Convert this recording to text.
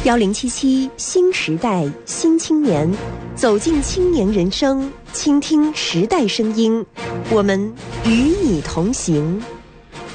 1077新时代新青年，走进青年人生，倾听时代声音，我们与你同行。